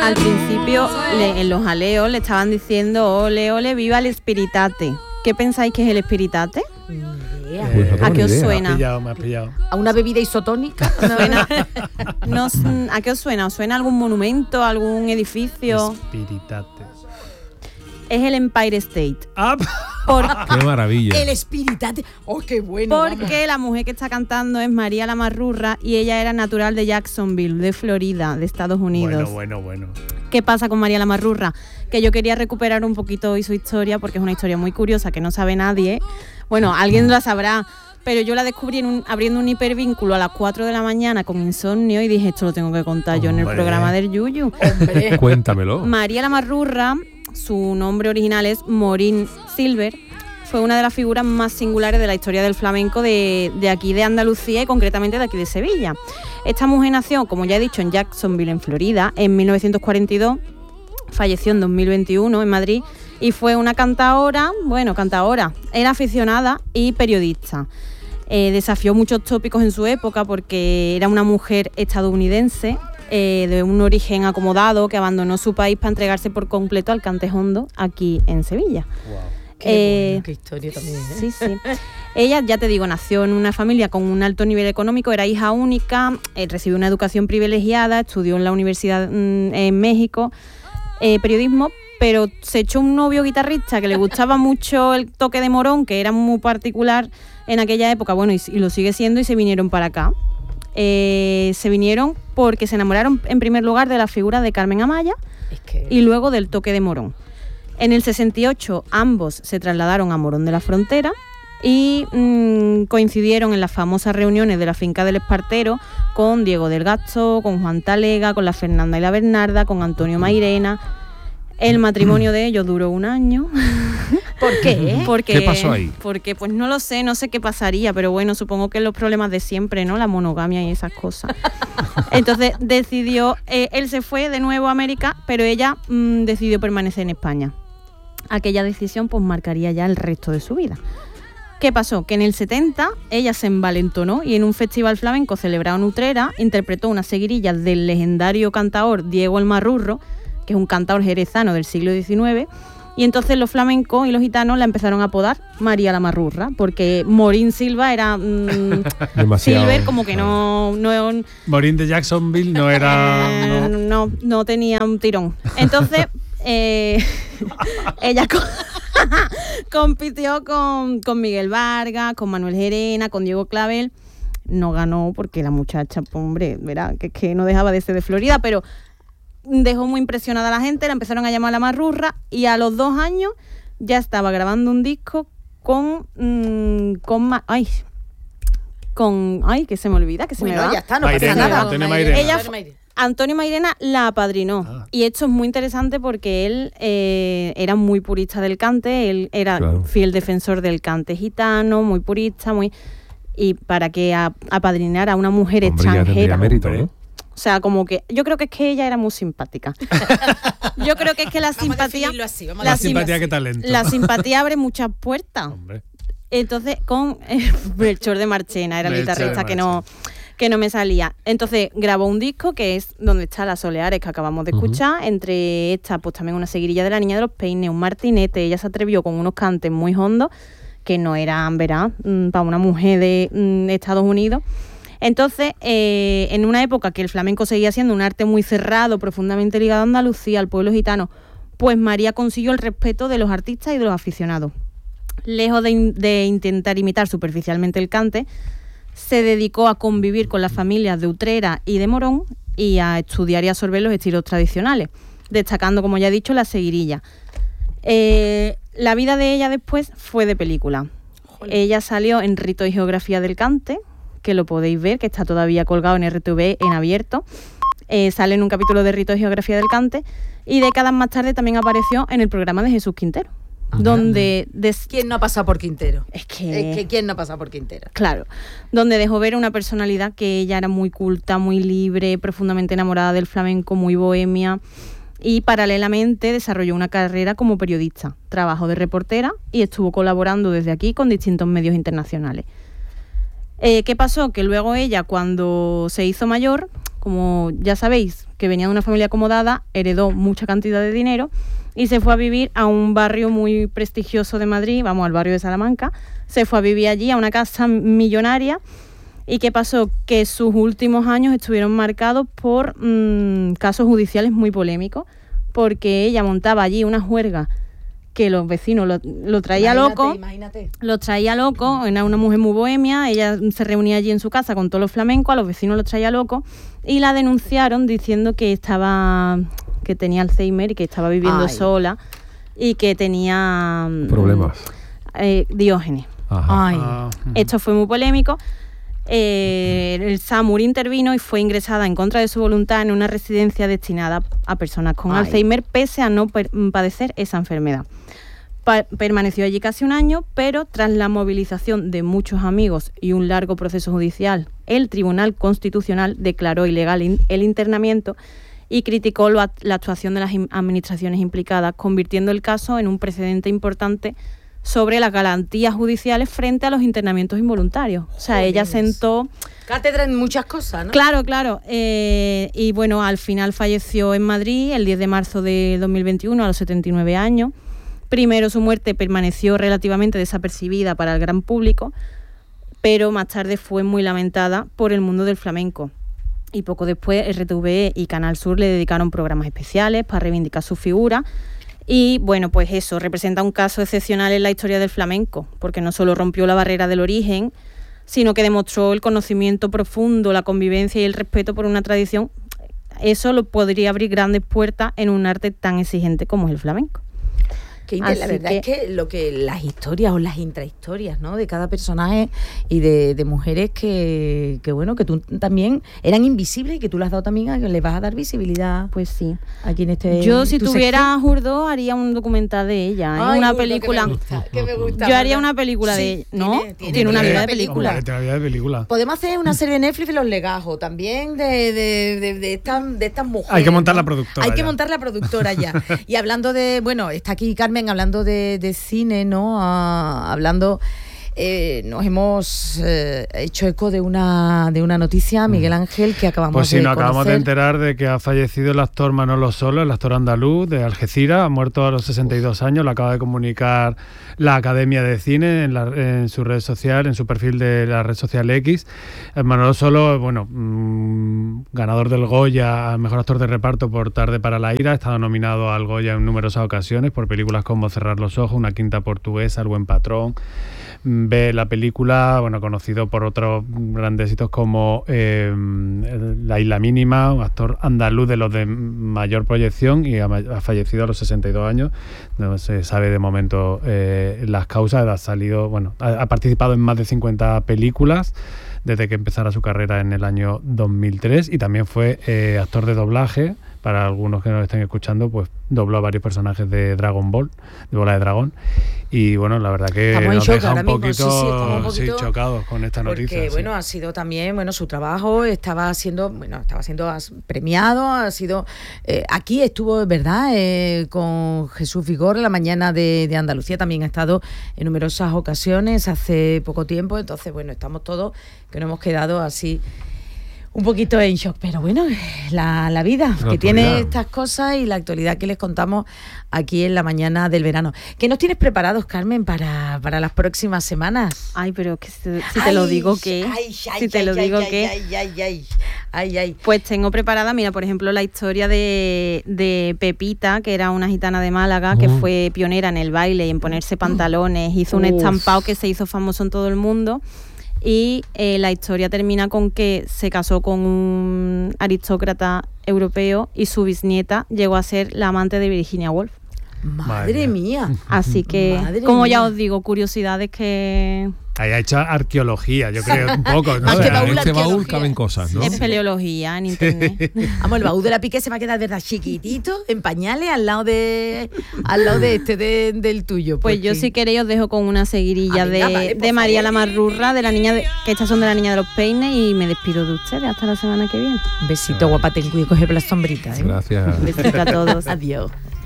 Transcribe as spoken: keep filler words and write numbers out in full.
al principio le, en los jaleos le estaban diciendo ole, ole, viva el espiritate. ¿Qué pensáis que es el espiritate? Eh, ¿A qué os idea. suena? Me has pillado, me has pillado. ¿A una bebida isotónica? ¿Suena? No, ¿a qué os suena? ¿Os suena algún monumento, algún edificio? Espiritate. Es el Empire State. Ah, Por, Qué maravilla. El espiritate. ¡Oh, qué bueno! porque vamos. la mujer que está cantando es María la Marrurra y ella era natural de Jacksonville, de Florida, de Estados Unidos. bueno, bueno, bueno. ¿Qué pasa con María la Marrurra? Que yo quería recuperar un poquito hoy su historia porque es una historia muy curiosa que no sabe nadie. Bueno, alguien la sabrá, pero yo la descubrí en un, abriendo un hipervínculo a las cuatro de la mañana con insomnio y dije, esto lo tengo que contar yo en el Hombre. programa del Yuyu. Hombre. Cuéntamelo. María la Marrurra, su nombre original es Maureen Silver, fue una de las figuras más singulares de la historia del flamenco de, de aquí de Andalucía y concretamente de aquí de Sevilla. Esta mujer nació, como ya he dicho, en Jacksonville, en Florida, en mil novecientos cuarenta y dos, falleció en dos mil veintiuno en Madrid y fue una cantaora, bueno, cantaora, era aficionada y periodista. Eh, desafió muchos tópicos en su época porque era una mujer estadounidense eh, de un origen acomodado que abandonó su país para entregarse por completo al cante hondo aquí en Sevilla. Wow. Qué, Eh, bueno, qué historia también, ¿eh? Sí, sí. Ella, ya te digo, nació en una familia con un alto nivel económico, era hija única, eh, recibió una educación privilegiada, estudió en la universidad mm, en México, eh, periodismo, pero se echó un novio guitarrista que le gustaba mucho el toque de morón, que era muy particular en aquella época, bueno, y, y lo sigue siendo, y se vinieron para acá. Eh, se vinieron porque se enamoraron en primer lugar de la figura de Carmen Amaya Es que... y luego del toque de morón. En el sesenta y ocho ambos se trasladaron a Morón de la Frontera y mmm, coincidieron en las famosas reuniones de la finca del Espartero con Diego del Gasto, con Juan Talega, con la Fernanda y la Bernarda, con Antonio Mairena. El matrimonio de ellos duró un año. ¿Por qué? Porque, ¿Qué pasó ahí? Porque pues no lo sé, no sé qué pasaría, pero bueno, supongo que los problemas de siempre, ¿no? La monogamia y esas cosas. Entonces decidió, eh, él se fue de nuevo a América, pero ella mmm, decidió permanecer en España. Aquella decisión pues marcaría ya el resto de su vida. ¿Qué pasó? Que en el setenta ella se envalentonó y en un festival flamenco celebrado en Utrera interpretó unas seguirillas del legendario cantaor Diego el Marrurro, que es un cantaor jerezano del siglo diecinueve, y entonces los flamencos y los gitanos la empezaron a apodar María la Marrurra, porque Maureen Silva era mmm, Demasiado. Silver, como que no... no Maureen de Jacksonville no era... eh, No. no, no tenía un tirón. Entonces, eh, ella co- compitió con, con Miguel Vargas, con Manuel Gerena, con Diego Clavel. No ganó porque la muchacha, pues, hombre, verá, que es que no dejaba de ser de Florida, pero dejó muy impresionada a la gente, la empezaron a llamar la Marrurra y a los dos años ya estaba grabando un disco con... Mmm, con ma- ay, con... Ay, que se me olvida, que se Bueno, me va. ya está, no Mairena, pasa nada. Antonio Mairena. Ella Antonio fu- Mairena. Antonio Mairena la apadrinó. Ah. Y esto es muy interesante porque él eh, era muy purista del cante, él era Claro. fiel defensor del cante gitano, muy purista, muy... Y para que a- apadrinara a una mujer Hombre, ya tendría extranjera... mérito, hombre. ¿no? O sea, como que... Yo creo que es que ella era muy simpática. Yo creo que es que la Vamos a simpatía... definirlo así, vamos a la Más definirlo simpatía así. que talento. La simpatía abre muchas puertas. Hombre. Entonces, con eh, Melchor de Marchena, era el Melchor de guitarrista que no, que no me salía. Entonces, grabó un disco que es donde está Las Soleares, que acabamos de escuchar. Uh-huh. Entre estas, pues también una seguirilla de La Niña de los Peines, un martinete. Ella se atrevió con unos cantes muy hondos, que no eran, verá, mm, para una mujer de mm, Estados Unidos. Entonces, eh, en una época que el flamenco seguía siendo un arte muy cerrado, profundamente ligado a Andalucía, al pueblo gitano, pues María consiguió el respeto de los artistas y de los aficionados. Lejos de, in- de intentar imitar superficialmente el cante, se dedicó a convivir con las familias de Utrera y de Morón y a estudiar y absorber los estilos tradicionales, destacando, como ya he dicho, la seguirilla. Eh, la vida de ella después fue de película. Joder. Ella salió en Rito y Geografía del Cante, que lo podéis ver, que está todavía colgado en R T V en abierto. Eh, sale en un capítulo de Rito y Geografía del Cante y décadas más tarde también apareció en el programa de Jesús Quintero. Ajá. Donde des- ¿Quién no ha pasado por Quintero? Es que... Es que ¿quién no ha pasado por Quintero? Claro, donde dejó ver una personalidad que ella era muy culta, muy libre, profundamente enamorada del flamenco, muy bohemia, y paralelamente desarrolló una carrera como periodista. Trabajó de reportera y estuvo colaborando desde aquí con distintos medios internacionales. Eh, ¿Qué pasó? Que luego ella, cuando se hizo mayor, como ya sabéis, que venía de una familia acomodada, heredó mucha cantidad de dinero y se fue a vivir a un barrio muy prestigioso de Madrid, vamos, al barrio de Salamanca. Se fue a vivir allí a una casa millonaria. ¿Y qué pasó? Que sus últimos años estuvieron marcados por mmm, casos judiciales muy polémicos, porque ella montaba allí una juerga que los vecinos lo, lo traía imagínate, loco, imagínate. lo traía loco, era una mujer muy bohemia, ella se reunía allí en su casa con todos los flamencos, a los vecinos los traía loco, y la denunciaron diciendo que estaba, que tenía Alzheimer y que estaba viviendo Ay. sola y que tenía problemas. Eh, Diógenes. Ajá. Ay. Ah, ujú. Esto fue muy polémico. Eh, el SAMUR intervino y fue ingresada en contra de su voluntad en una residencia destinada a personas con Ay. Alzheimer, pese a no per- padecer esa enfermedad. Pa- permaneció allí casi un año, pero tras la movilización de muchos amigos y un largo proceso judicial, el Tribunal Constitucional declaró ilegal in- el internamiento y criticó lo, la actuación de las im- administraciones implicadas, convirtiendo el caso en un precedente importante sobre las garantías judiciales frente a los internamientos involuntarios. O sea, ella Jolines. sentó... Cátedra en muchas cosas, ¿no? Claro, claro. Eh, y bueno, al final falleció en Madrid el diez de marzo de dos mil veintiuno a los setenta y nueve años. Primero su muerte permaneció relativamente desapercibida para el gran público, pero más tarde fue muy lamentada por el mundo del flamenco. Y poco después R T V E y Canal Sur le dedicaron programas especiales para reivindicar su figura. Y bueno, pues eso representa un caso excepcional en la historia del flamenco, porque no solo rompió la barrera del origen, sino que demostró el conocimiento profundo, la convivencia y el respeto por una tradición. Eso lo podría abrir grandes puertas en un arte tan exigente como es el flamenco. Que inter- la Así verdad que- es que lo que las historias o las intrahistorias, ¿no?, de cada personaje y de, de mujeres que, que bueno, que tú también eran invisibles y que tú le has dado también a que le vas a dar visibilidad Pues sí. aquí en este. Yo, si tu tuviera sección. Jurdó, haría un documental de ella, ¿eh? Ay, una Jurdó, que me película. gusta, que me gusta, Yo haría ¿verdad? una película de Sí, ella, ¿no? tiene- tiene Tiene una que vida de haber película. Hombre, te la vida de película. Podemos hacer una serie de Netflix de los legajos, también de, de, de, de, estas, de estas mujeres. Hay que montar ¿no? la productora Hay que ya. montar la productora ya. Y hablando de, bueno, está aquí Carmen hablando de, de cine, ¿no? Ah, hablando, eh, nos hemos eh, hecho eco de una de una noticia, Miguel Ángel, que acabamos Pues sí, de nos acabamos de conocer. enterar de que ha fallecido el actor Manolo Solo, el actor andaluz de Algeciras, ha muerto a los sesenta y dos años, lo acaba de comunicar la Academia de Cine en, la, en su red social, en su perfil de la red social X. El Manolo Solo, bueno, mmm, ganador del Goya al mejor actor de reparto por Tarde para la ira, ha estado nominado al Goya en numerosas ocasiones por películas como Cerrar los ojos, Una quinta portuguesa, El buen patrón. Ve la película, bueno, conocido por otros grandes éxitos como eh, La isla mínima, un actor andaluz de los de mayor proyección y ha, ha fallecido a los sesenta y dos años. No se sabe de momento eh, las causas. Ha salido, bueno, ha, ha participado en más de cincuenta películas desde que empezara su carrera en el año dos mil tres y también fue eh, actor de doblaje. Para algunos que nos estén escuchando, pues dobló a varios personajes de Dragon Ball, de Bola de Dragón. Y bueno, la verdad que Estamos en nos shock deja ahora un mismo, poquito, sí, sí, estamos un poquito- sí, chocados con esta noticia. Porque sí. bueno, ha sido también, bueno, su trabajo estaba siendo, bueno, estaba siendo as- premiado, ha sido eh, aquí estuvo, ¿verdad?, eh, con Jesús Vigor en la mañana de, de Andalucía, también ha estado en numerosas ocasiones hace poco tiempo, entonces bueno, estamos todos que nos hemos quedado así un poquito en shock, pero bueno, la, la vida La que tiene actualidad. estas cosas y la actualidad que les contamos aquí en la mañana del verano. ¿Qué nos tienes preparados, Carmen, para, para las próximas semanas? Ay, pero que si, si te lo digo que... Ay, ay, si te ay, lo ay, digo ay, que... Ay, ay, ay, ay, ay. Pues tengo preparada, mira, por ejemplo, la historia de, de Pepita, que era una gitana de Málaga, que Mm. fue pionera en el baile y en ponerse pantalones, hizo un Uf. estampado que se hizo famoso en todo el mundo. Y eh, la historia termina con que se casó con un aristócrata europeo y su bisnieta llegó a ser la amante de Virginia Woolf. Madre Madre mía. Así que, Madre como mía. ya os digo, curiosidades que... Ahí ha hecho arqueología, yo creo, un poco, ¿no? Más O que sea, baúl, en este baúl arqueología. caben cosas, ¿no? Es peleología en internet. Vamos, el baúl de la Piqué se va a quedar, ¿verdad?, chiquitito, en pañales, al lado de al lado de este, de- del tuyo. Pues yo, porque- si queréis, os dejo con una seguirilla Ah, venga, de, vale, por de María la favor. Marrurra, de la niña de, que estas son de la niña de los peines, y me despido de ustedes hasta la semana que viene. Un besito, guapa, ten cuidado, coge por la sombrita, ¿eh? Gracias. Un besito a todos. Adiós.